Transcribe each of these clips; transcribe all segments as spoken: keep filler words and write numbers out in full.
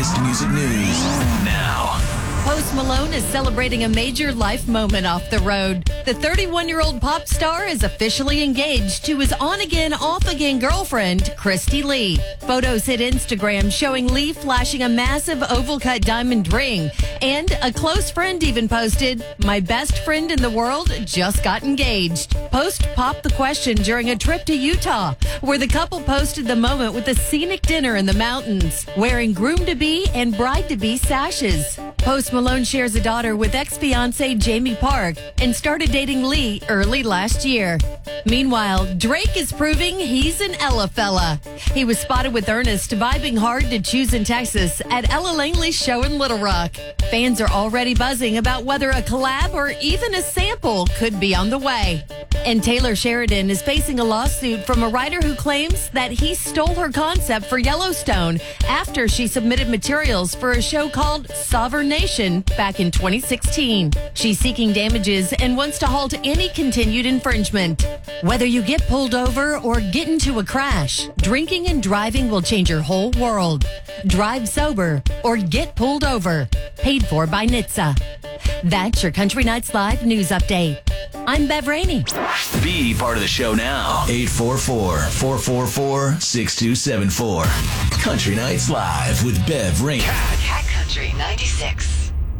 latest music news now. Post Malone is celebrating a major life moment off the road. The thirty-one-year-old pop star is officially engaged to his on-again, off-again girlfriend, Christy Lee. Photos hit Instagram showing Lee flashing a massive oval-cut diamond ring. And a close friend even posted, "My best friend in the world just got engaged." Post popped the question during a trip to Utah, where the couple posted the moment with a scenic dinner in the mountains, wearing groom-to-be and bride-to-be sashes. Post Malone shares a daughter with ex-fiancé Jamie Park and started dating Lee early last year. Meanwhile, Drake is proving he's an Ella fella. He was spotted with Ernest vibing hard to Choose in Texas at Ella Langley's show in Little Rock. Fans are already buzzing about whether a collab or even a sample could be on the way. And Taylor Sheridan is facing a lawsuit from a writer who claims that he stole her concept for Yellowstone after she submitted materials for a show called Sovereign Nation back in twenty sixteen. She's seeking damages and wants to halt any continued infringement. Whether you get pulled over or get into a crash, drinking and driving will change your whole world. Drive sober or get pulled over. Paid for by N H T S A. That's your Country Nights Live news update. I'm Bev Rainey. Be part of the show now. eight four four, four four four, six two seven four. Country Nights Live with Bev Rainey. Cat Country ninety-six.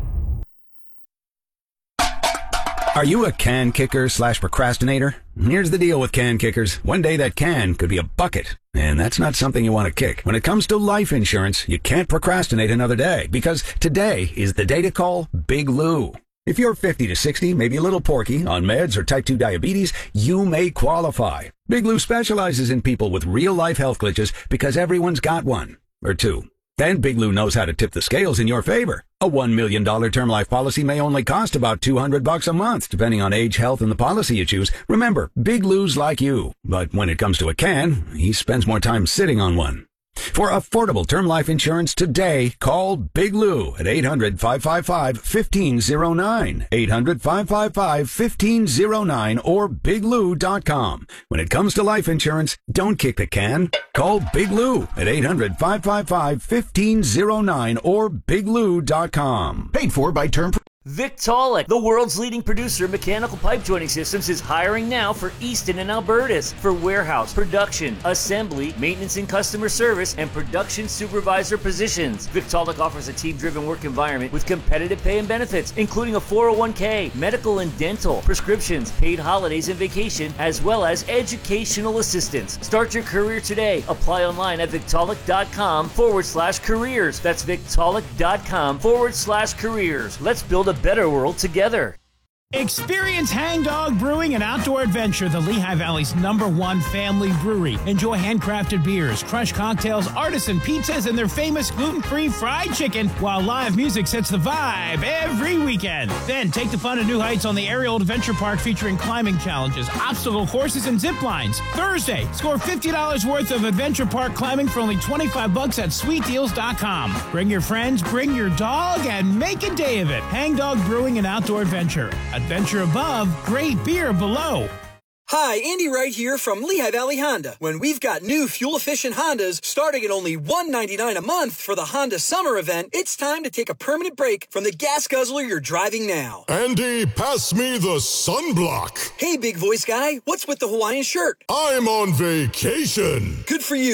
Are you a can kicker slash procrastinator? Here's the deal with can kickers. One day that can could be a bucket, and that's not something you want to kick. When it comes to life insurance, you can't procrastinate another day, because today is the day to call Big Lou. If you're fifty to sixty, maybe a little porky, on meds or type two diabetes, you may qualify. Big Lou specializes in people with real-life health glitches because everyone's got one, or two. And Big Lou knows how to tip the scales in your favor. A one million dollars term life policy may only cost about two hundred bucks a month, depending on age, health, and the policy you choose. Remember, Big Lou's like you. But when it comes to a can, he spends more time sitting on one. For affordable term life insurance today, call Big Lou at eight hundred, five five five, one five zero nine, eight hundred, five five five, one five zero nine, or big lou dot com. When it comes to life insurance, don't kick the can. Call Big Lou at eight hundred, five five five, one five zero nine or big lou dot com. Paid for by Term. Victaulic, the world's leading producer of mechanical pipe joining systems, is hiring now for Easton and Albertus for warehouse, production, assembly, maintenance and customer service, and production supervisor positions. Victaulic offers a team-driven work environment with competitive pay and benefits, including a four oh one k, medical and dental, prescriptions, paid holidays and vacation, as well as educational assistance. Start your career today. Apply online at victaulic.com forward slash careers. That's victaulic.com forward slash careers. Let's build a better world together. Experience Hangdog Brewing and Outdoor Adventure, the Lehigh Valley's number one family brewery. Enjoy handcrafted beers, crushed cocktails, artisan pizzas, and their famous gluten-free fried chicken, while live music sets the vibe every weekend. Then take the fun to new heights on the Aerial Adventure Park, featuring climbing challenges, obstacle courses, and zip lines. Thursday, score fifty dollars worth of Adventure Park climbing for only twenty-five bucks at sweet deals dot com. Bring your friends, bring your dog, and make a day of it. Hangdog Brewing and Outdoor Adventure. Adventure above, great beer below. Hi, Andy Wright here from Lehigh Valley Honda. When we've got new fuel-efficient Hondas starting at only one hundred ninety-nine dollars a month for the Honda Summer Event, it's time to take a permanent break from the gas guzzler you're driving now. Andy, pass me the sunblock. Hey, big voice guy, what's with the Hawaiian shirt? I'm on vacation. Good for you.